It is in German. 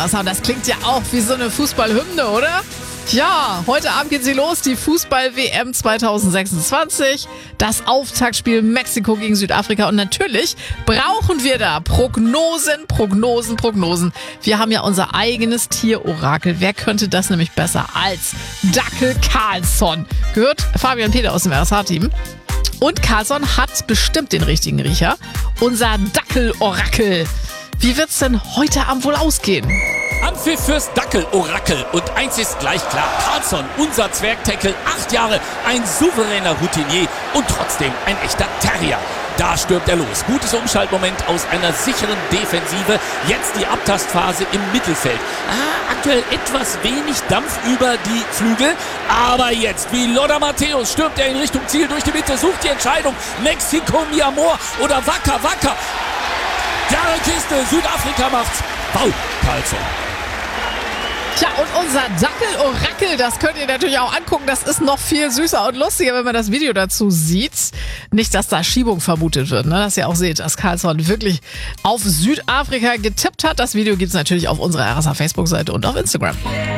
Das klingt ja auch wie so eine Fußballhymne, oder? Ja, heute Abend geht sie los, die Fußball-WM 2026, das Auftaktspiel Mexiko gegen Südafrika und natürlich brauchen wir da Prognosen. Wir haben ja unser eigenes Tierorakel. Wer könnte das nämlich besser als Dackel Carlsson? Gehört Fabian Peter aus dem RSH-Team. Und Carlsson hat bestimmt den richtigen Riecher. Unser Dackel-Orakel. Wie wird's denn heute Abend wohl ausgehen? Anpfiff fürs Dackel-Orakel. Und eins ist gleich klar. Carlsson, unser Zwergtackle, 8 Jahre, ein souveräner Routinier und trotzdem ein echter Terrier. Da stürmt er los. Gutes Umschaltmoment aus einer sicheren Defensive. Jetzt die Abtastphase im Mittelfeld. Aktuell etwas wenig Dampf über die Flügel. Aber jetzt, wie Lothar Matthäus, stürmt er in Richtung Ziel durch die Mitte, sucht die Entscheidung. Mexiko, mi amor oder Wacker. Klare Kiste, Südafrika macht's. Bau, Carlsson. Tja, und unser Dackel-Orakel, das könnt ihr natürlich auch angucken. Das ist noch viel süßer und lustiger, wenn man das Video dazu sieht. Nicht, dass da Schiebung vermutet wird, ne? Dass ihr auch seht, dass Carlsson wirklich auf Südafrika getippt hat. Das Video gibt's natürlich auf unserer RSH Facebook-Seite und auf Instagram.